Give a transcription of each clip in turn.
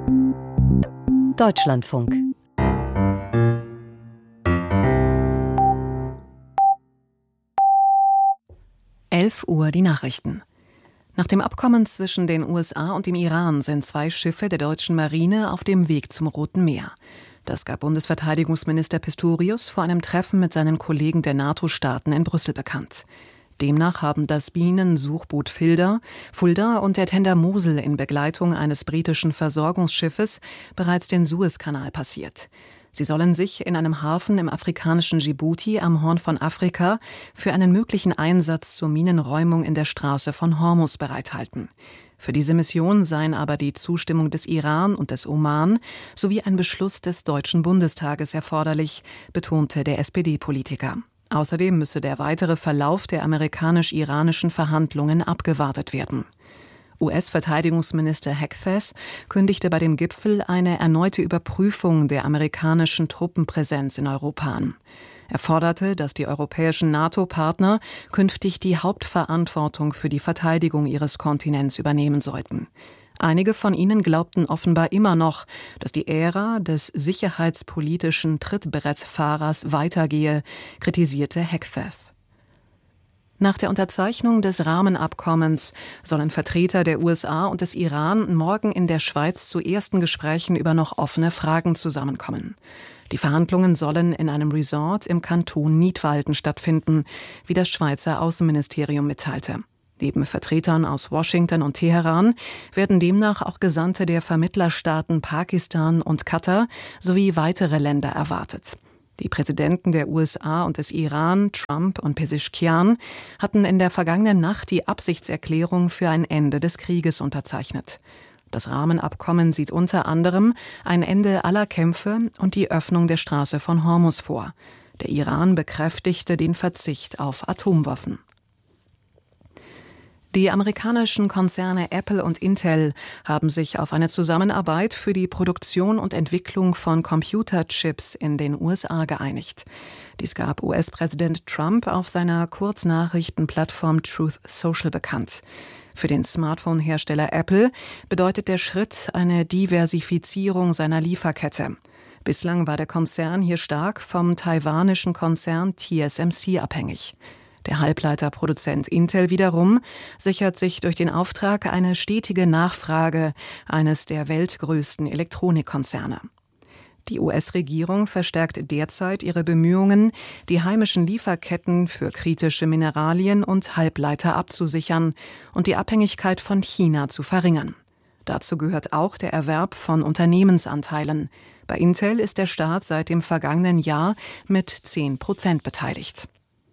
Deutschlandfunk. Uhr die Nachrichten. Nach dem Abkommen zwischen den USA und dem Iran sind 2 Schiffe der deutschen Marine auf dem Weg zum Roten Meer. Das gab Bundesverteidigungsminister Pistorius vor einem Treffen mit seinen Kollegen der NATO-Staaten in Brüssel bekannt. Demnach haben das Bienensuchboot Fulda und der Tender Mosel in Begleitung eines britischen Versorgungsschiffes bereits den Suezkanal passiert. Sie sollen sich in einem Hafen im afrikanischen Djibouti am Horn von Afrika für einen möglichen Einsatz zur Minenräumung in der Straße von Hormuz bereithalten. Für diese Mission seien aber die Zustimmung des Iran und des Oman sowie ein Beschluss des Deutschen Bundestages erforderlich, betonte der SPD-Politiker. Außerdem müsse der weitere Verlauf der amerikanisch-iranischen Verhandlungen abgewartet werden. US-Verteidigungsminister Hegseth kündigte bei dem Gipfel eine erneute Überprüfung der amerikanischen Truppenpräsenz in Europa an. Er forderte, dass die europäischen NATO-Partner künftig die Hauptverantwortung für die Verteidigung ihres Kontinents übernehmen sollten. Einige von ihnen glaubten offenbar immer noch, dass die Ära des sicherheitspolitischen Trittbrettfahrers weitergehe, kritisierte Hegseth. Nach der Unterzeichnung des Rahmenabkommens sollen Vertreter der USA und des Iran morgen in der Schweiz zu ersten Gesprächen über noch offene Fragen zusammenkommen. Die Verhandlungen sollen in einem Resort im Kanton Nidwalden stattfinden, wie das Schweizer Außenministerium mitteilte. Neben Vertretern aus Washington und Teheran werden demnach auch Gesandte der Vermittlerstaaten Pakistan und Katar sowie weitere Länder erwartet. Die Präsidenten der USA und des Iran, Trump und Pezeshkian, hatten in der vergangenen Nacht die Absichtserklärung für ein Ende des Krieges unterzeichnet. Das Rahmenabkommen sieht unter anderem ein Ende aller Kämpfe und die Öffnung der Straße von Hormuz vor. Der Iran bekräftigte den Verzicht auf Atomwaffen. Die amerikanischen Konzerne Apple und Intel haben sich auf eine Zusammenarbeit für die Produktion und Entwicklung von Computerchips in den USA geeinigt. Dies gab US-Präsident Trump auf seiner Kurznachrichtenplattform Truth Social bekannt. Für den Smartphone-Hersteller Apple bedeutet der Schritt eine Diversifizierung seiner Lieferkette. Bislang war der Konzern hier stark vom taiwanischen Konzern TSMC abhängig. Der Halbleiterproduzent Intel wiederum sichert sich durch den Auftrag eine stetige Nachfrage eines der weltgrößten Elektronikkonzerne. Die US-Regierung verstärkt derzeit ihre Bemühungen, die heimischen Lieferketten für kritische Mineralien und Halbleiter abzusichern und die Abhängigkeit von China zu verringern. Dazu gehört auch der Erwerb von Unternehmensanteilen. Bei Intel ist der Staat seit dem vergangenen Jahr mit 10% beteiligt.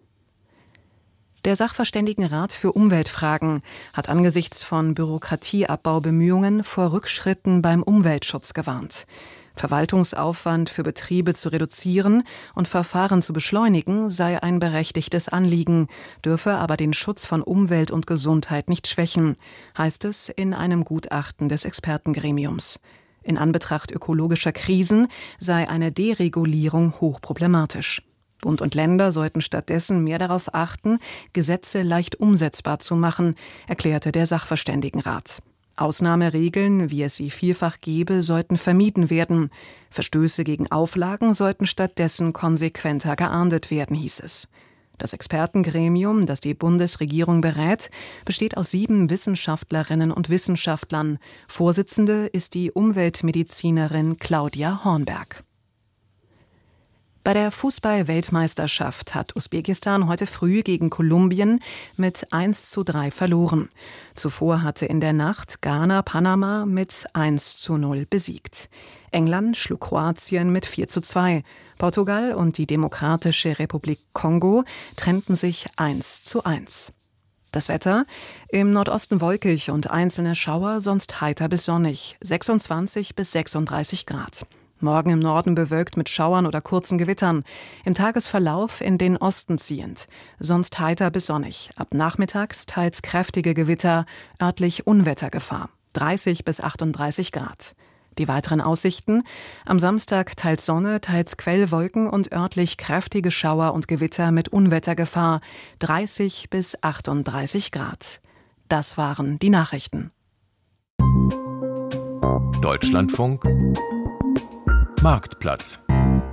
Der Sachverständigenrat für Umweltfragen hat angesichts von Bürokratieabbaubemühungen vor Rückschritten beim Umweltschutz gewarnt. Verwaltungsaufwand für Betriebe zu reduzieren und Verfahren zu beschleunigen sei ein berechtigtes Anliegen, dürfe aber den Schutz von Umwelt und Gesundheit nicht schwächen, heißt es in einem Gutachten des Expertengremiums. In Anbetracht ökologischer Krisen sei eine Deregulierung hochproblematisch. Bund und Länder sollten stattdessen mehr darauf achten, Gesetze leicht umsetzbar zu machen, erklärte der Sachverständigenrat. Ausnahmeregeln, wie es sie vielfach gebe, sollten vermieden werden. Verstöße gegen Auflagen sollten stattdessen konsequenter geahndet werden, hieß es. Das Expertengremium, das die Bundesregierung berät, besteht aus 7 Wissenschaftlerinnen und Wissenschaftlern. Vorsitzende ist die Umweltmedizinerin Claudia Hornberg. Bei der Fußball-Weltmeisterschaft hat Usbekistan heute früh gegen Kolumbien mit 1:3 verloren. Zuvor hatte in der Nacht Ghana Panama mit 1:0 besiegt. England schlug Kroatien mit 4:2. Portugal und die Demokratische Republik Kongo trennten sich 1:1. Das Wetter: im Nordosten wolkig und einzelne Schauer, sonst heiter bis sonnig, 26 bis 36 Grad. Morgen im Norden bewölkt mit Schauern oder kurzen Gewittern. Im Tagesverlauf in den Osten ziehend. Sonst heiter bis sonnig. Ab nachmittags teils kräftige Gewitter, örtlich Unwettergefahr. 30 bis 38 Grad. Die weiteren Aussichten: am Samstag teils Sonne, teils Quellwolken und örtlich kräftige Schauer und Gewitter mit Unwettergefahr. 30 bis 38 Grad. Das waren die Nachrichten. Deutschlandfunk Marktplatz.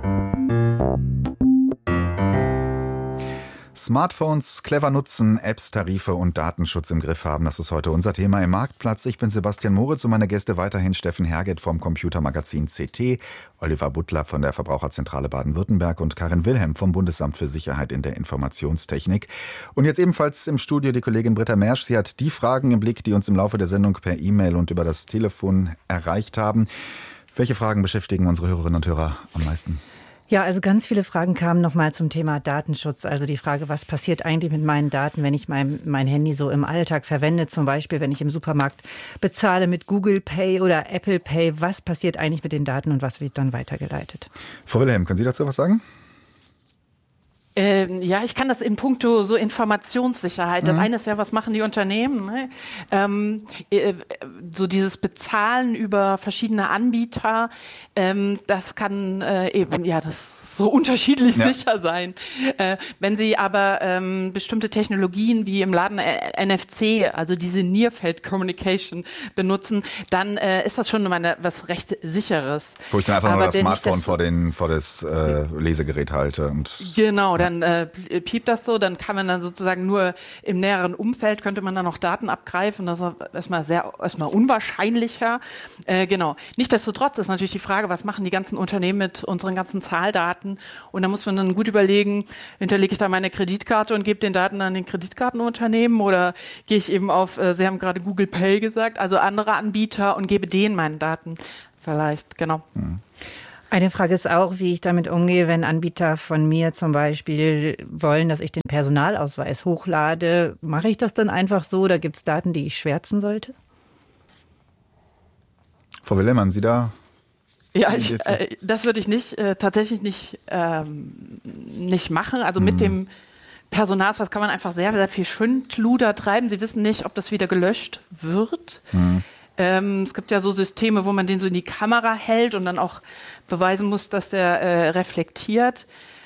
Smartphones clever nutzen, Apps, Tarife und Datenschutz im Griff haben. Das ist heute unser Thema im Marktplatz. Ich bin Sebastian Moritz und meine Gäste weiterhin Steffen Herget vom Computermagazin CT, Oliver Butler von der Verbraucherzentrale Baden-Württemberg und Karin Wilhelm vom Bundesamt für Sicherheit in der Informationstechnik. Und jetzt ebenfalls im Studio die Kollegin Britta Mersch. Sie hat die Fragen im Blick, die uns im Laufe der Sendung per E-Mail und über das Telefon erreicht haben. Welche Fragen beschäftigen unsere Hörerinnen und Hörer am meisten? Ja, also ganz viele Fragen kamen nochmal zum Thema Datenschutz. Also die Frage, was passiert eigentlich mit meinen Daten, wenn ich mein Handy so im Alltag verwende? Zum Beispiel, wenn ich im Supermarkt bezahle mit Google Pay oder Apple Pay. Was passiert eigentlich mit den Daten und was wird dann weitergeleitet? Frau Wilhelm, können Sie dazu was sagen? Ja, ich kann das in puncto so Informationssicherheit. Das eine ist ja, was machen die Unternehmen? Ne? So dieses Bezahlen über verschiedene Anbieter, das kann eben, ja, das so unterschiedlich sicher sein. Wenn Sie aber bestimmte Technologien wie im Laden NFC, also diese Near Field Communication benutzen, dann ist das schon mal was recht Sicheres. Wo ich dann einfach nur das Smartphone vor das Lesegerät halte. Und genau, dann piept das so, dann kann man dann sozusagen nur im näheren Umfeld könnte man dann noch Daten abgreifen. Das ist erstmal unwahrscheinlicher. Genau. Nichtsdestotrotz ist natürlich die Frage, was machen die ganzen Unternehmen mit unseren ganzen Zahldaten? Und da muss man dann gut überlegen, hinterlege ich da meine Kreditkarte und gebe den Daten an den Kreditkartenunternehmen oder gehe ich eben auf, Sie haben gerade Google Pay gesagt, also andere Anbieter und gebe denen meine Daten vielleicht, genau. Eine Frage ist auch, wie ich damit umgehe, wenn Anbieter von mir zum Beispiel wollen, dass ich den Personalausweis hochlade. Mache ich das dann einfach so oder gibt es Daten, die ich schwärzen sollte? Frau Wilhelm, haben Sie da... Ja, das würde ich tatsächlich nicht machen. Also mit dem Personalausweis kann man einfach sehr, sehr viel Schindluder treiben. Sie wissen nicht, ob das wieder gelöscht wird. Es gibt ja so Systeme, wo man den so in die Kamera hält und dann auch beweisen muss, dass der reflektiert.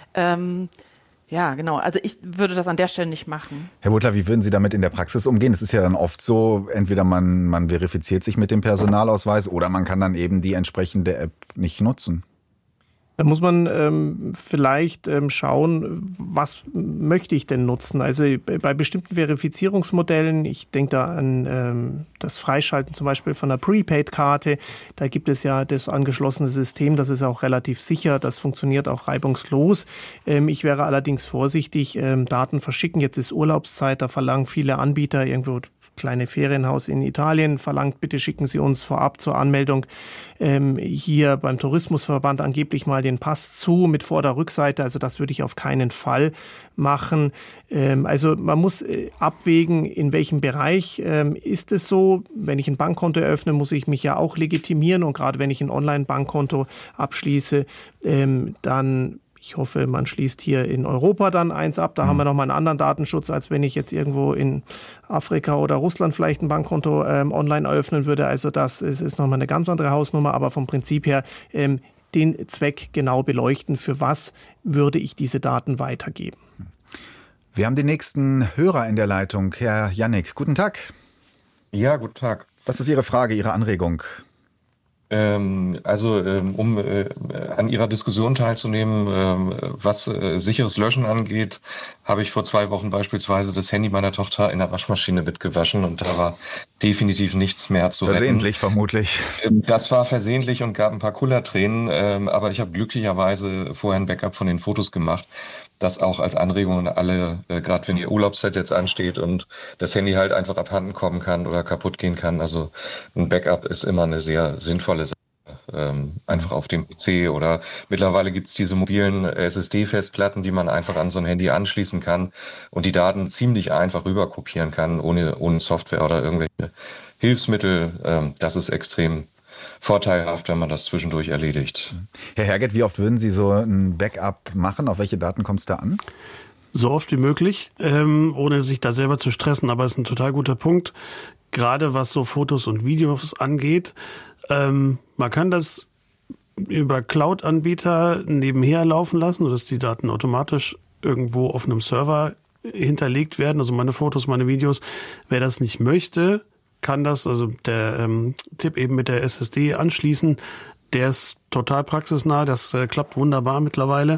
Ja, genau. Also ich würde das an der Stelle nicht machen. Herr Butler, wie würden Sie damit in der Praxis umgehen? Es ist ja dann oft so, entweder man verifiziert sich mit dem Personalausweis oder man kann dann eben die entsprechende App nicht nutzen. Da muss man vielleicht schauen, was möchte ich denn nutzen? Also bei bestimmten Verifizierungsmodellen, ich denke da an das Freischalten zum Beispiel von einer Prepaid-Karte, da gibt es ja das angeschlossene System, das ist auch relativ sicher, das funktioniert auch reibungslos. Ich wäre allerdings vorsichtig, Daten verschicken, jetzt ist Urlaubszeit, da verlangen viele Anbieter irgendwo kleine Ferienhaus in Italien verlangt, bitte schicken Sie uns vorab zur Anmeldung hier beim Tourismusverband angeblich mal den Pass zu mit Vorder- und Rückseite. Also das würde ich auf keinen Fall machen. Also man muss abwägen, in welchem Bereich ist es so. Wenn ich ein Bankkonto eröffne, muss ich mich ja auch legitimieren. Und gerade wenn ich ein Online-Bankkonto abschließe, dann ich hoffe, man schließt hier in Europa dann eins ab. Da haben wir nochmal einen anderen Datenschutz, als wenn ich jetzt irgendwo in Afrika oder Russland vielleicht ein Bankkonto online eröffnen würde. Also das ist nochmal eine ganz andere Hausnummer. Aber vom Prinzip her den Zweck genau beleuchten. Für was würde ich diese Daten weitergeben? Wir haben den nächsten Hörer in der Leitung. Herr Jannik, guten Tag. Ja, guten Tag. Was ist Ihre Frage, Ihre Anregung? Um an Ihrer Diskussion teilzunehmen, was sicheres Löschen angeht, habe ich vor 2 Wochen beispielsweise das Handy meiner Tochter in der Waschmaschine mitgewaschen und da war definitiv nichts mehr zu retten. Versehentlich vermutlich. Das war versehentlich und gab ein paar Kullertränen, aber ich habe glücklicherweise vorher ein Backup von den Fotos gemacht. Das auch als Anregung an alle, gerade wenn Ihr Urlaubszeit jetzt ansteht und das Handy halt einfach abhanden kommen kann oder kaputt gehen kann. Also ein Backup ist immer eine sehr sinnvolle Sache. Einfach auf dem PC oder mittlerweile gibt es diese mobilen SSD-Festplatten, die man einfach an so ein Handy anschließen kann und die Daten ziemlich einfach rüber kopieren kann, ohne Software oder irgendwelche Hilfsmittel. Das ist extrem vorteilhaft, wenn man das zwischendurch erledigt. Herr Herget, wie oft würden Sie so ein Backup machen? Auf welche Daten kommt es da an? So oft wie möglich, ohne sich da selber zu stressen. Aber es ist ein total guter Punkt, gerade was so Fotos und Videos angeht. Man kann das über Cloud-Anbieter nebenher laufen lassen, sodass die Daten automatisch irgendwo auf einem Server hinterlegt werden. Also meine Fotos, meine Videos. Wer das nicht möchte, kann das, also der Tipp eben mit der SSD anschließen, der ist total praxisnah, das klappt wunderbar mittlerweile.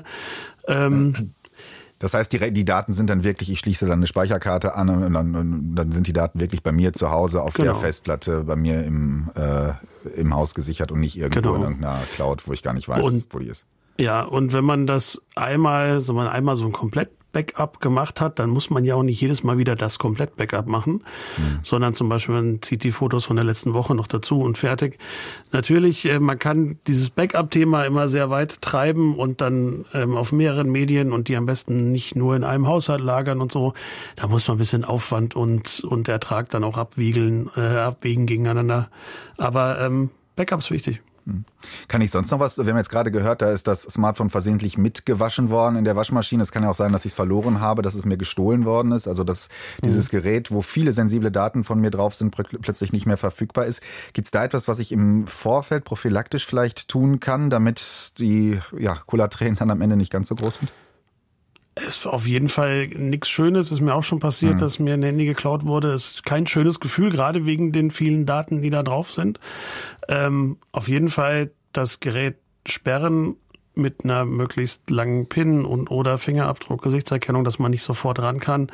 Das heißt, die Daten sind dann wirklich, ich schließe dann eine Speicherkarte an und dann sind die Daten wirklich bei mir zu Hause auf der Festplatte, bei mir im Haus gesichert und nicht irgendwo in irgendeiner Cloud, wo ich gar nicht weiß, wo die ist. Ja, und wenn man das einmal so ein Komplett-Backup gemacht hat, dann muss man ja auch nicht jedes Mal wieder das Komplett-Backup machen, sondern zum Beispiel man zieht die Fotos von der letzten Woche noch dazu und fertig. Natürlich, man kann dieses Backup-Thema immer sehr weit treiben und dann auf mehreren Medien und die am besten nicht nur in einem Haushalt lagern und so. Da muss man ein bisschen Aufwand und Ertrag dann auch abwägen gegeneinander. Aber Backup ist wichtig. Kann ich sonst noch was? Wir haben jetzt gerade gehört, da ist das Smartphone versehentlich mitgewaschen worden in der Waschmaschine. Es kann ja auch sein, dass ich es verloren habe, dass es mir gestohlen worden ist. Also dass dieses Gerät, wo viele sensible Daten von mir drauf sind, plötzlich nicht mehr verfügbar ist. Gibt es da etwas, was ich im Vorfeld prophylaktisch vielleicht tun kann, damit die Kullertränen dann am Ende nicht ganz so groß sind? Ist auf jeden Fall nichts Schönes. Ist mir auch schon passiert, dass mir ein Handy geklaut wurde. Ist kein schönes Gefühl, gerade wegen den vielen Daten, die da drauf sind. Auf jeden Fall das Gerät sperren mit einer möglichst langen PIN oder Fingerabdruck, Gesichtserkennung, dass man nicht sofort ran kann.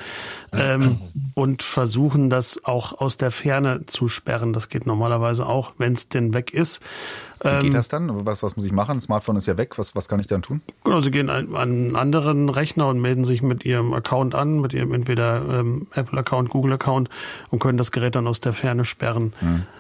Und versuchen, das auch aus der Ferne zu sperren. Das geht normalerweise auch, wenn es denn weg ist. Wie geht das dann? Was muss ich machen? Das Smartphone ist ja weg. Was kann ich dann tun? Genau, Sie gehen an einen anderen Rechner und melden sich mit Ihrem Account an, mit Ihrem entweder Apple-Account, Google-Account und können das Gerät dann aus der Ferne sperren.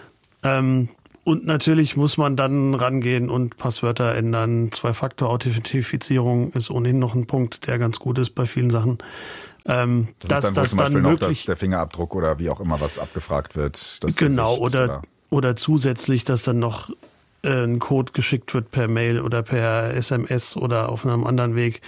Und natürlich muss man dann rangehen und Passwörter ändern. 2-Faktor-Authentifizierung ist ohnehin noch ein Punkt, der ganz gut ist bei vielen Sachen. Das ist dann wohl zum Beispiel noch, dass der Fingerabdruck oder wie auch immer was abgefragt wird. Genau, oder zusätzlich, dass dann noch ein Code geschickt wird per Mail oder per SMS oder auf einem anderen Weg,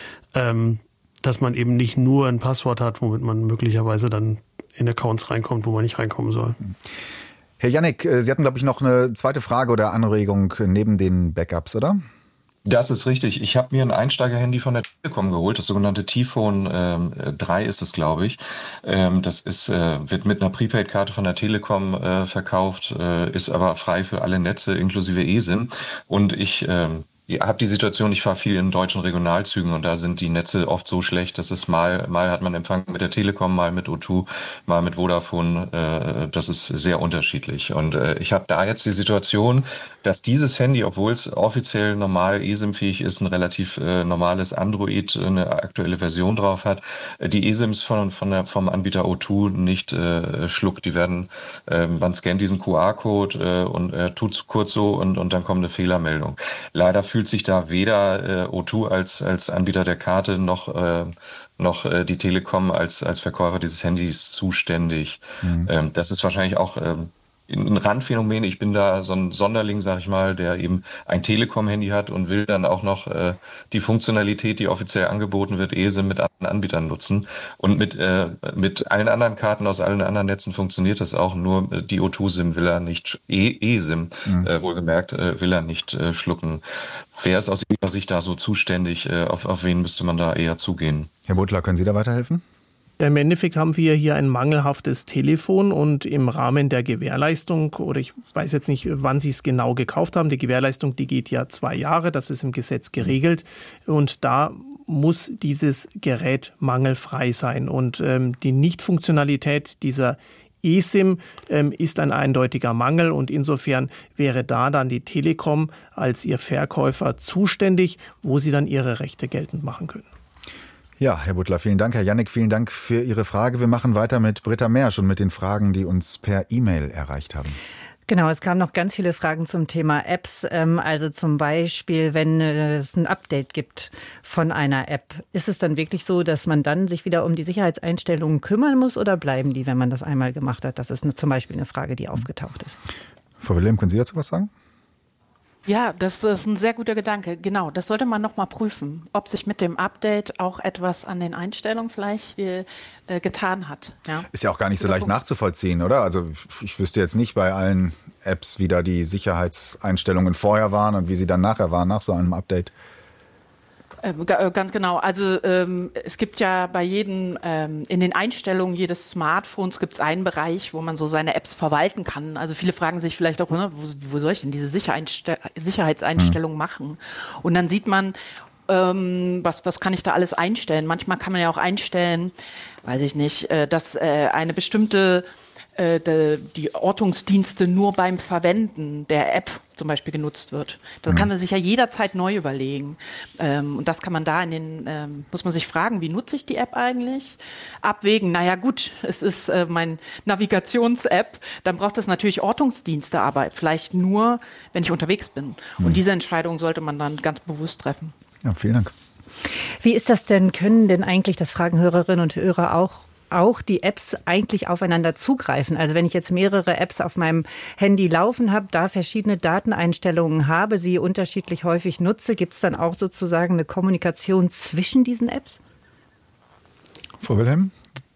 dass man eben nicht nur ein Passwort hat, womit man möglicherweise dann in Accounts reinkommt, wo man nicht reinkommen soll. Herr Jannik, Sie hatten, glaube ich, noch eine zweite Frage oder Anregung neben den Backups, oder? Das ist richtig. Ich habe mir ein Einsteiger-Handy von der Telekom geholt, das sogenannte T-Phone 3 ist es, glaube ich. Das wird mit einer Prepaid-Karte von der Telekom verkauft, ist aber frei für alle Netze inklusive eSIM. Und ich habe die Situation, ich fahre viel in deutschen Regionalzügen und da sind die Netze oft so schlecht, dass es mal hat man Empfang mit der Telekom, mal mit O2, mal mit Vodafone. Das ist sehr unterschiedlich. Und ich habe da jetzt die Situation, dass dieses Handy, obwohl es offiziell normal eSIM-fähig ist, ein relativ normales Android, eine aktuelle Version drauf hat, die eSIMs vom Anbieter O2 nicht schluckt. Die werden, man scannt diesen QR-Code und tut es kurz so und dann kommt eine Fehlermeldung. Leider fühlt sich da weder O2 als Anbieter der Karte noch die Telekom als Verkäufer dieses Handys zuständig. Das ist wahrscheinlich auch ein Randphänomen. Ich bin da so ein Sonderling, sag ich mal, der eben ein Telekom-Handy hat und will dann auch noch die Funktionalität, die offiziell angeboten wird, eSIM mit anderen Anbietern nutzen. Und mit allen anderen Karten aus allen anderen Netzen funktioniert das auch. Nur die O2-SIM will er nicht, eSIM wohlgemerkt, will er nicht schlucken. Wer ist aus Ihrer Sicht da so zuständig? Auf wen müsste man da eher zugehen? Herr Butler, können Sie da weiterhelfen? Im Endeffekt haben wir hier ein mangelhaftes Telefon und im Rahmen der Gewährleistung, oder ich weiß jetzt nicht, wann Sie es genau gekauft haben, die Gewährleistung, die geht ja 2 Jahre, das ist im Gesetz geregelt und da muss dieses Gerät mangelfrei sein und die Nichtfunktionalität dieser eSIM ist ein eindeutiger Mangel und insofern wäre da dann die Telekom als Ihr Verkäufer zuständig, wo Sie dann Ihre Rechte geltend machen können. Ja, Herr Butler, vielen Dank. Herr Jannik, vielen Dank für Ihre Frage. Wir machen weiter mit Britta Mersch und mit den Fragen, die uns per E-Mail erreicht haben. Genau, es kamen noch ganz viele Fragen zum Thema Apps. Also zum Beispiel, wenn es ein Update gibt von einer App, ist es dann wirklich so, dass man dann sich wieder um die Sicherheitseinstellungen kümmern muss oder bleiben die, wenn man das einmal gemacht hat? Das ist zum Beispiel eine Frage, die aufgetaucht ist. Frau Wilhelm, können Sie dazu was sagen? Ja, das ist ein sehr guter Gedanke. Genau, das sollte man noch mal prüfen, ob sich mit dem Update auch etwas an den Einstellungen vielleicht getan hat. Ja. Ist ja auch gar nicht so leicht nachzuvollziehen, oder? Also ich wüsste jetzt nicht bei allen Apps, wie da die Sicherheitseinstellungen vorher waren und wie sie dann nachher waren, nach so einem Update. Ganz genau. Also es gibt ja bei jedem, in den Einstellungen jedes Smartphones gibt es einen Bereich, wo man so seine Apps verwalten kann. Also viele fragen sich vielleicht auch, wo soll ich denn diese Sicherheitseinstellungen machen? Und dann sieht man, was kann ich da alles einstellen? Manchmal kann man ja auch einstellen, weiß ich nicht, dass eine bestimmte die Ortungsdienste nur beim Verwenden der App zum Beispiel genutzt wird. Das kann man sich ja jederzeit neu überlegen. Und das kann man da muss man sich fragen, wie nutze ich die App eigentlich? Abwägen, naja gut, es ist mein Navigations-App, dann braucht es natürlich Ortungsdienste, aber vielleicht nur, wenn ich unterwegs bin. Und diese Entscheidung sollte man dann ganz bewusst treffen. Ja, vielen Dank. Wie ist das denn, können denn eigentlich, das fragen Hörerinnen und Hörer auch die Apps eigentlich aufeinander zugreifen? Also wenn ich jetzt mehrere Apps auf meinem Handy laufen habe, da verschiedene Dateneinstellungen habe, sie unterschiedlich häufig nutze, gibt es dann auch sozusagen eine Kommunikation zwischen diesen Apps? Frau Wilhelm?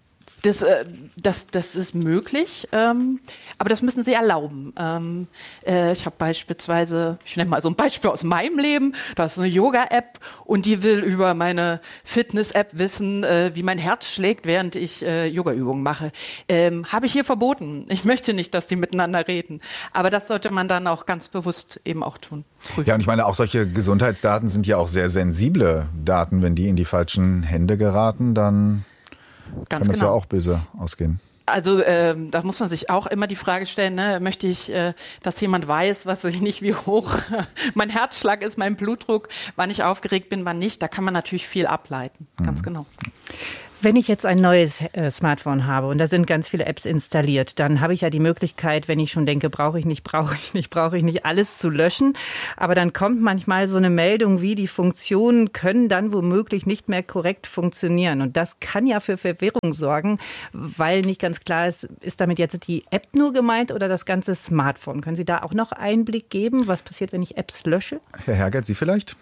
Das ist möglich, aber das müssen Sie erlauben. Ich habe beispielsweise, ich nenne mal so ein Beispiel aus meinem Leben, das ist eine Yoga-App und die will über meine Fitness-App wissen, wie mein Herz schlägt, während ich Yoga-Übungen mache. Habe ich hier verboten. Ich möchte nicht, dass die miteinander reden. Aber das sollte man dann auch ganz bewusst eben auch tun. Prüfen. Ja, und ich meine, auch solche Gesundheitsdaten sind ja auch sehr sensible Daten. Wenn die in die falschen Hände geraten, dann kann das ja auch böse ausgehen. Also da muss man sich auch immer die Frage stellen, ne? Möchte ich, dass jemand weiß, was weiß ich nicht, wie hoch mein Herzschlag ist, mein Blutdruck, wann ich aufgeregt bin, wann nicht. Da kann man natürlich viel ableiten, ganz genau. Wenn ich jetzt ein neues Smartphone habe und da sind ganz viele Apps installiert, dann habe ich ja die Möglichkeit, wenn ich schon denke, brauche ich nicht, alles zu löschen. Aber dann kommt manchmal so eine Meldung wie, die Funktionen können dann womöglich nicht mehr korrekt funktionieren. Und das kann ja für Verwirrung sorgen, weil nicht ganz klar ist, ist damit jetzt die App nur gemeint oder das ganze Smartphone? Können Sie da auch noch Einblick geben, was passiert, wenn ich Apps lösche? Herr Herget, Sie vielleicht?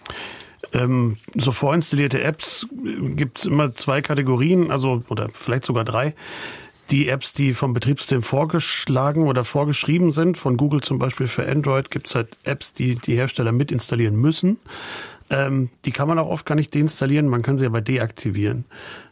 So vorinstallierte Apps gibt es immer 2 Kategorien, oder vielleicht sogar 3. Die Apps, die vom Betriebssystem vorgeschlagen oder vorgeschrieben sind, von Google zum Beispiel für Android, gibt es halt Apps, die die Hersteller mit installieren müssen. Die kann man auch oft gar nicht deinstallieren, man kann sie aber deaktivieren.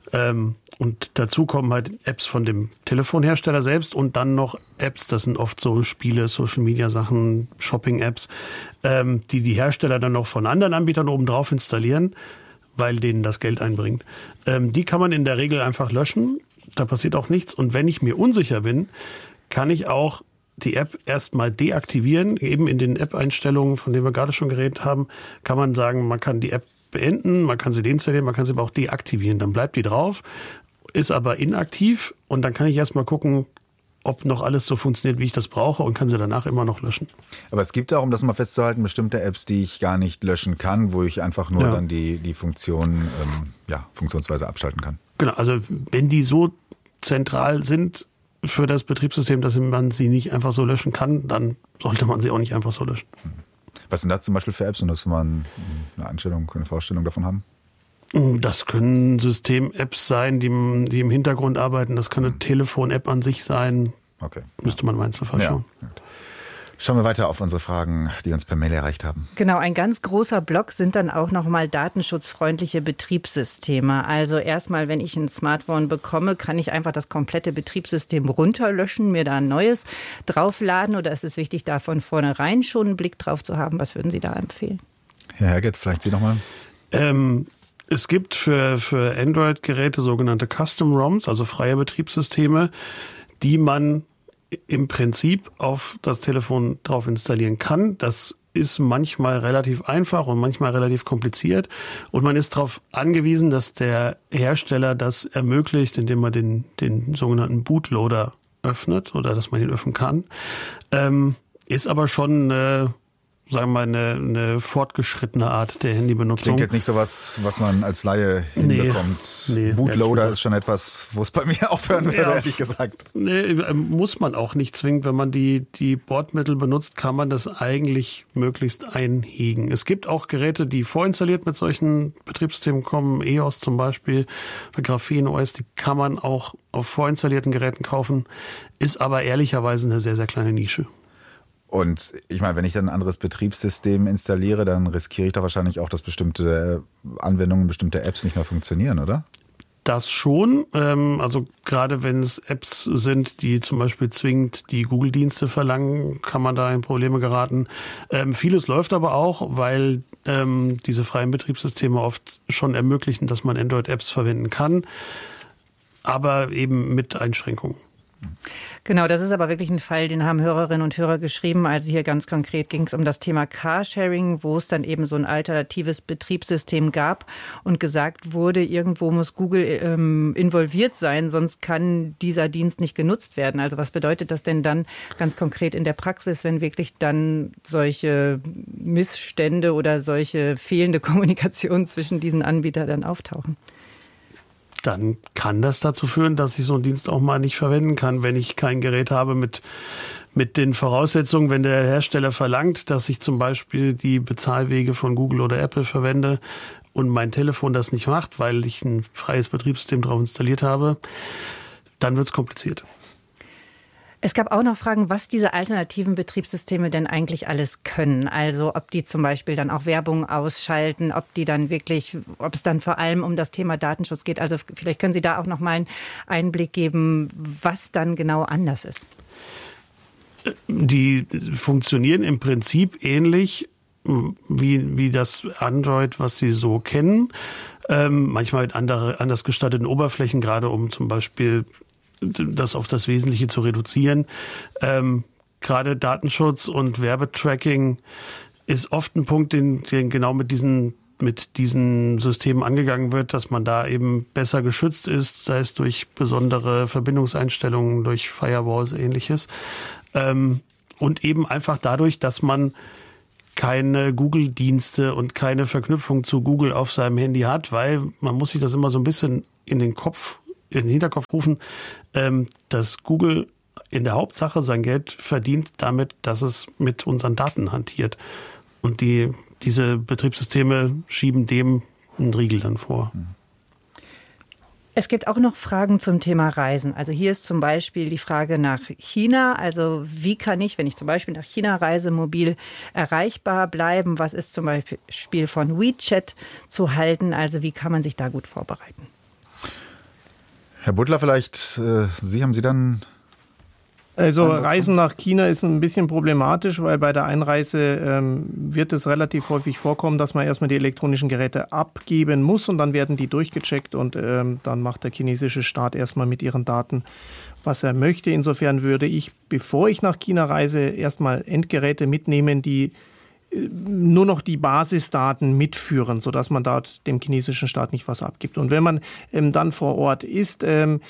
Und dazu kommen halt Apps von dem Telefonhersteller selbst und dann noch Apps, das sind oft so Spiele, Social-Media-Sachen, Shopping-Apps, die Hersteller dann noch von anderen Anbietern obendrauf installieren, weil denen das Geld einbringt. Die kann man in der Regel einfach löschen, da passiert auch nichts. Und wenn ich mir unsicher bin, kann ich auch die App erstmal deaktivieren. Eben in den App-Einstellungen, von denen wir gerade schon geredet haben, kann man sagen, man kann die App beenden, man kann sie deinstallieren, man kann sie aber auch deaktivieren. Dann bleibt die drauf, ist aber inaktiv und dann kann ich erstmal gucken, ob noch alles so funktioniert, wie ich das brauche und kann sie danach immer noch löschen. Aber es gibt auch, um das mal festzuhalten, bestimmte Apps, die ich gar nicht löschen kann, wo ich einfach nur dann die Funktion, funktionsweise abschalten kann. Genau, also wenn die so zentral sind für das Betriebssystem, dass man sie nicht einfach so löschen kann, dann sollte man sie auch nicht einfach so löschen. Was sind das zum Beispiel für Apps und dass man eine Vorstellung davon haben? Das können System-Apps sein, die im Hintergrund arbeiten. Das kann eine Telefon-App an sich sein. Okay. Müsste man im Einzelfall schauen. Ja. Schauen wir weiter auf unsere Fragen, die uns per Mail erreicht haben. Genau, ein ganz großer Block sind dann auch nochmal datenschutzfreundliche Betriebssysteme. Also erstmal, wenn ich ein Smartphone bekomme, kann ich einfach das komplette Betriebssystem runterlöschen, mir da ein neues draufladen oder ist es wichtig, da von vornherein schon einen Blick drauf zu haben? Was würden Sie da empfehlen? Herr Herget, vielleicht Sie nochmal. Es gibt für Android-Geräte sogenannte Custom-ROMs, also freie Betriebssysteme, die man im Prinzip auf das Telefon drauf installieren kann. Das ist manchmal relativ einfach und manchmal relativ kompliziert. Und man ist darauf angewiesen, dass der Hersteller das ermöglicht, indem man den sogenannten Bootloader öffnet oder dass man ihn öffnen kann. Ist aber schon sagen wir mal, eine fortgeschrittene Art der Handybenutzung. Klingt jetzt nicht so was man als Laie hinbekommt. Nee, Bootloader ist schon etwas, wo es bei mir aufhören würde, ehrlich gesagt. Nee, muss man auch nicht zwingend. Wenn man die Bordmittel benutzt, kann man das eigentlich möglichst einhegen. Es gibt auch Geräte, die vorinstalliert mit solchen Betriebssystemen kommen, EOS zum Beispiel, oder Graphene OS, die kann man auch auf vorinstallierten Geräten kaufen, ist aber ehrlicherweise eine sehr, sehr kleine Nische. Und ich meine, wenn ich dann ein anderes Betriebssystem installiere, dann riskiere ich da wahrscheinlich auch, dass bestimmte Anwendungen, bestimmte Apps nicht mehr funktionieren, oder? Das schon. Also gerade wenn es Apps sind, die zum Beispiel zwingend die Google-Dienste verlangen, kann man da in Probleme geraten. Vieles läuft aber auch, weil diese freien Betriebssysteme oft schon ermöglichen, dass man Android-Apps verwenden kann, aber eben mit Einschränkungen. Genau, das ist aber wirklich ein Fall, den haben Hörerinnen und Hörer geschrieben. Also hier ganz konkret ging es um das Thema Carsharing, wo es dann eben so ein alternatives Betriebssystem gab und gesagt wurde, irgendwo muss Google involviert sein, sonst kann dieser Dienst nicht genutzt werden. Also was bedeutet das denn dann ganz konkret in der Praxis, wenn wirklich dann solche Missstände oder solche fehlende Kommunikation zwischen diesen Anbietern dann auftauchen? Dann kann das dazu führen, dass ich so einen Dienst auch mal nicht verwenden kann, wenn ich kein Gerät habe mit den Voraussetzungen, wenn der Hersteller verlangt, dass ich zum Beispiel die Bezahlwege von Google oder Apple verwende und mein Telefon das nicht macht, weil ich ein freies Betriebssystem drauf installiert habe, dann wird es kompliziert. Es gab auch noch Fragen, was diese alternativen Betriebssysteme denn eigentlich alles können. Also ob die zum Beispiel dann auch Werbung ausschalten, ob es dann vor allem um das Thema Datenschutz geht. Also vielleicht können Sie da auch noch mal einen Einblick geben, was dann genau anders ist. Die funktionieren im Prinzip ähnlich wie das Android, was Sie so kennen. Manchmal mit anders gestalteten Oberflächen, gerade um zum Beispiel das auf das Wesentliche zu reduzieren. Gerade Datenschutz und Werbetracking ist oft ein Punkt, den genau mit diesen Systemen angegangen wird, dass man da eben besser geschützt ist, sei es durch besondere Verbindungseinstellungen, durch Firewalls, Ähnliches. Und eben einfach dadurch, dass man keine Google-Dienste und keine Verknüpfung zu Google auf seinem Handy hat, weil man muss sich das immer so ein bisschen in den Hinterkopf rufen, dass Google in der Hauptsache sein Geld verdient damit, dass es mit unseren Daten hantiert. Und diese Betriebssysteme schieben dem einen Riegel dann vor. Es gibt auch noch Fragen zum Thema Reisen. Also hier ist zum Beispiel die Frage nach China. Also wie kann ich, wenn ich zum Beispiel nach China reise, mobil erreichbar bleiben? Was ist zum Beispiel von WeChat zu halten? Also wie kann man sich da gut vorbereiten? Herr Butler, vielleicht haben Sie dann... Also Reisen nach China ist ein bisschen problematisch, weil bei der Einreise wird es relativ häufig vorkommen, dass man erstmal die elektronischen Geräte abgeben muss und dann werden die durchgecheckt und dann macht der chinesische Staat erstmal mit ihren Daten, was er möchte. Insofern würde ich, bevor ich nach China reise, erstmal Endgeräte mitnehmen, die nur noch die Basisdaten mitführen, sodass man dort dem chinesischen Staat nicht was abgibt. Und wenn man dann vor Ort ist,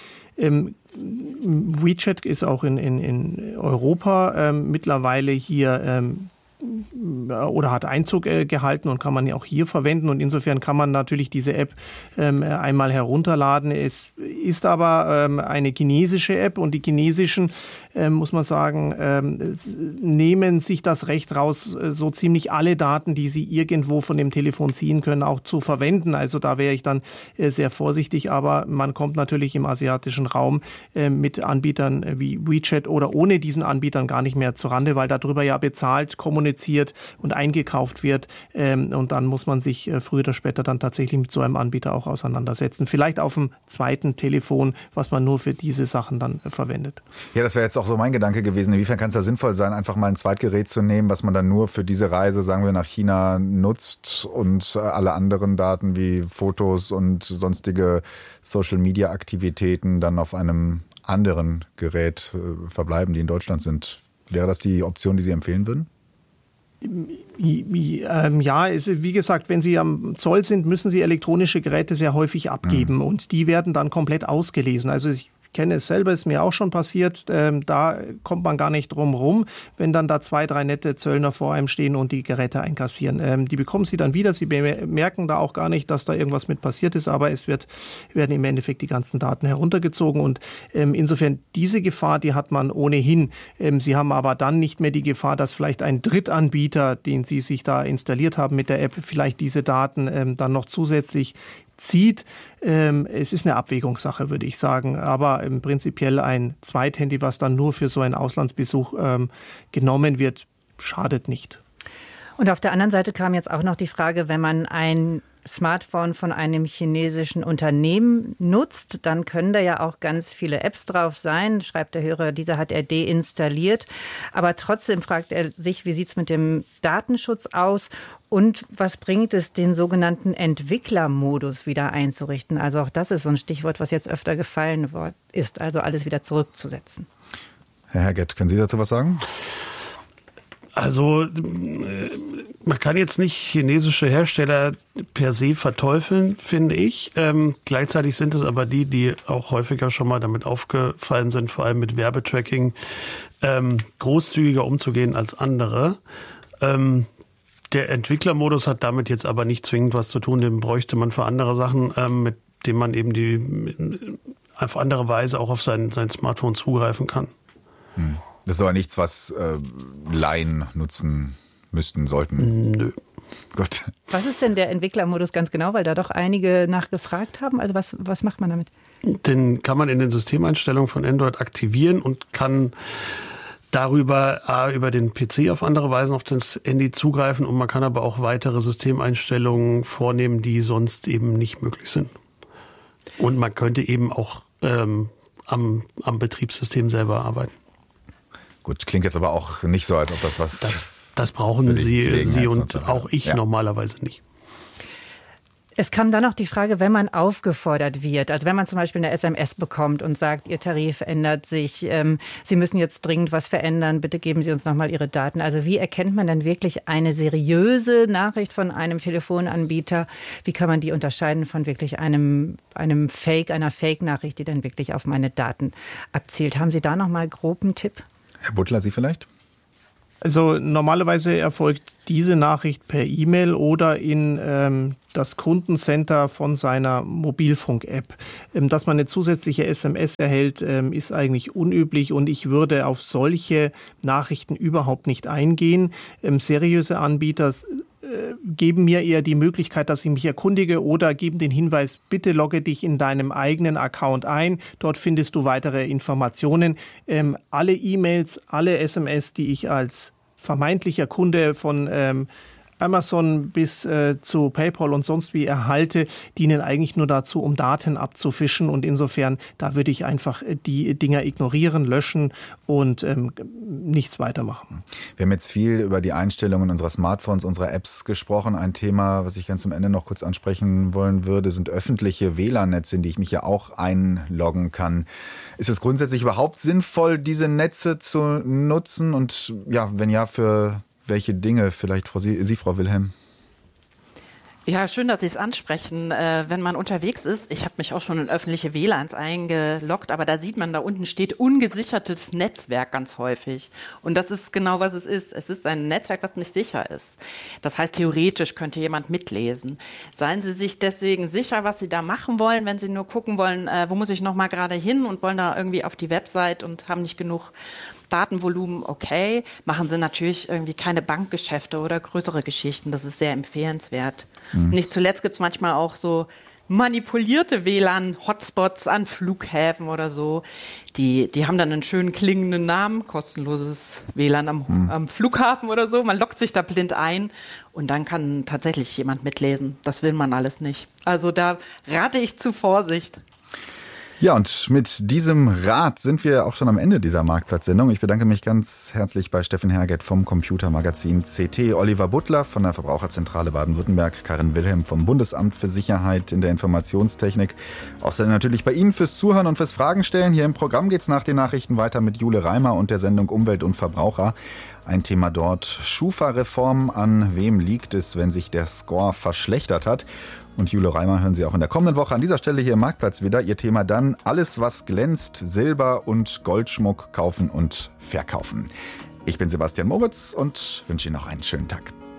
WeChat ist auch in Europa mittlerweile hier oder hat Einzug gehalten und kann man ja auch hier verwenden. Und insofern kann man natürlich diese App einmal herunterladen. Es ist aber eine chinesische App und die chinesischen, muss man sagen, nehmen sich das Recht raus, so ziemlich alle Daten, die sie irgendwo von dem Telefon ziehen können, auch zu verwenden. Also da wäre ich dann sehr vorsichtig. Aber man kommt natürlich im asiatischen Raum mit Anbietern wie WeChat oder ohne diesen Anbietern gar nicht mehr zurande, weil darüber ja bezahlt, kommuniziert und eingekauft wird. Und dann muss man sich früher oder später dann tatsächlich mit so einem Anbieter auch auseinandersetzen. Vielleicht auf dem zweiten Telefon, was man nur für diese Sachen dann verwendet. Ja, das wäre jetzt auch so mein Gedanke gewesen. Inwiefern kann es da sinnvoll sein, einfach mal ein Zweitgerät zu nehmen, was man dann nur für diese Reise, sagen wir, nach China nutzt und alle anderen Daten wie Fotos und sonstige Social-Media-Aktivitäten dann auf einem anderen Gerät verbleiben, die in Deutschland sind. Wäre das die Option, die Sie empfehlen würden? Ja, wie gesagt, wenn Sie am Zoll sind, müssen Sie elektronische Geräte sehr häufig abgeben und die werden dann komplett ausgelesen. Also ich kenne es selber, ist mir auch schon passiert, da kommt man gar nicht drum rum, wenn dann da 2, 3 nette Zöllner vor einem stehen und die Geräte einkassieren. Die bekommen Sie dann wieder, Sie merken da auch gar nicht, dass da irgendwas mit passiert ist, aber werden im Endeffekt die ganzen Daten heruntergezogen und insofern diese Gefahr, die hat man ohnehin. Sie haben aber dann nicht mehr die Gefahr, dass vielleicht ein Drittanbieter, den Sie sich da installiert haben mit der App, vielleicht diese Daten dann noch zusätzlich zieht. Es ist eine Abwägungssache, würde ich sagen. Aber aber prinzipiell ein Zweithandy, was dann nur für so einen Auslandsbesuch genommen wird, schadet nicht. Und auf der anderen Seite kam jetzt auch noch die Frage, wenn man ein Smartphone von einem chinesischen Unternehmen nutzt, dann können da ja auch ganz viele Apps drauf sein, schreibt der Hörer, diese hat er deinstalliert. Aber trotzdem fragt er sich, wie sieht es mit dem Datenschutz aus und was bringt es, den sogenannten Entwicklermodus wieder einzurichten? Also auch das ist so ein Stichwort, was jetzt öfter gefallen ist, also alles wieder zurückzusetzen. Herr Herget, können Sie dazu was sagen? Also man kann jetzt nicht chinesische Hersteller per se verteufeln, finde ich. Gleichzeitig sind es aber die auch häufiger schon mal damit aufgefallen sind, vor allem mit Werbetracking, großzügiger umzugehen als andere. Der Entwicklermodus hat damit jetzt aber nicht zwingend was zu tun, den bräuchte man für andere Sachen, mit denen man eben auf andere Weise auch auf sein Smartphone zugreifen kann. Das ist aber nichts, was Laien nutzen müssten, sollten. Nö. Gut. Was ist denn der Entwicklermodus ganz genau? Weil da doch einige nachgefragt haben. Also was macht man damit? Den kann man in den Systemeinstellungen von Android aktivieren und kann darüber über den PC auf andere Weisen auf das Handy zugreifen. Und man kann aber auch weitere Systemeinstellungen vornehmen, die sonst eben nicht möglich sind. Und man könnte eben auch am Betriebssystem selber arbeiten. Gut, klingt jetzt aber auch nicht so, als ob das was... Das brauchen Sie und auch ich normalerweise nicht. Es kam dann noch die Frage, wenn man aufgefordert wird, also wenn man zum Beispiel eine SMS bekommt und sagt, Ihr Tarif ändert sich, Sie müssen jetzt dringend was verändern, bitte geben Sie uns nochmal Ihre Daten. Also wie erkennt man dann wirklich eine seriöse Nachricht von einem Telefonanbieter? Wie kann man die unterscheiden von wirklich einer Fake-Nachricht, die dann wirklich auf meine Daten abzielt? Haben Sie da nochmal grob einen Tipp? Herr Butler, Sie vielleicht? Also normalerweise erfolgt diese Nachricht per E-Mail oder in das Kundencenter von seiner Mobilfunk-App. Dass man eine zusätzliche SMS erhält, ist eigentlich unüblich und ich würde auf solche Nachrichten überhaupt nicht eingehen. Seriöse Anbieter geben mir eher die Möglichkeit, dass ich mich erkundige oder geben den Hinweis, bitte logge dich in deinem eigenen Account ein. Dort findest du weitere Informationen. Alle E-Mails, alle SMS, die ich als vermeintlicher Kunde von Amazon bis zu PayPal und sonst wie erhalte, dienen eigentlich nur dazu, um Daten abzufischen. Und insofern, da würde ich einfach die Dinger ignorieren, löschen und nichts weitermachen. Wir haben jetzt viel über die Einstellungen unserer Smartphones, unserer Apps gesprochen. Ein Thema, was ich ganz zum Ende noch kurz ansprechen wollen würde, sind öffentliche WLAN-Netze, in die ich mich ja auch einloggen kann. Ist es grundsätzlich überhaupt sinnvoll, diese Netze zu nutzen? Und ja, wenn ja, für welche Dinge? Vielleicht Sie, Frau Wilhelm. Ja, schön, dass Sie es ansprechen. Wenn man unterwegs ist, ich habe mich auch schon in öffentliche WLANs eingeloggt, aber da sieht man, da unten steht ungesichertes Netzwerk ganz häufig. Und das ist genau, was es ist. Es ist ein Netzwerk, was nicht sicher ist. Das heißt, theoretisch könnte jemand mitlesen. Seien Sie sich deswegen sicher, was Sie da machen wollen, wenn Sie nur gucken wollen, wo muss ich noch mal gerade hin und wollen da irgendwie auf die Website und haben nicht genug Datenvolumen, okay, machen Sie natürlich irgendwie keine Bankgeschäfte oder größere Geschichten. Das ist sehr empfehlenswert. Nicht zuletzt gibt es manchmal auch so manipulierte WLAN-Hotspots an Flughäfen oder so. Die haben dann einen schönen klingenden Namen, kostenloses WLAN am Flughafen oder so. Man loggt sich da blind ein und dann kann tatsächlich jemand mitlesen. Das will man alles nicht. Also da rate ich zu Vorsicht. Ja, und mit diesem Rat sind wir auch schon am Ende dieser Marktplatzsendung. Ich bedanke mich ganz herzlich bei Steffen Herget vom Computermagazin CT, Oliver Butler von der Verbraucherzentrale Baden-Württemberg, Karin Wilhelm vom Bundesamt für Sicherheit in der Informationstechnik. Außerdem natürlich bei Ihnen fürs Zuhören und fürs Fragen stellen. Hier im Programm geht's nach den Nachrichten weiter mit Jule Reimer und der Sendung Umwelt und Verbraucher. Ein Thema dort, Schufa-Reform. An wem liegt es, wenn sich der Score verschlechtert hat? Und Jule Reimer hören Sie auch in der kommenden Woche an dieser Stelle hier im Marktplatz wieder. Ihr Thema dann: alles, was glänzt, Silber und Goldschmuck kaufen und verkaufen. Ich bin Sebastian Moritz und wünsche Ihnen noch einen schönen Tag.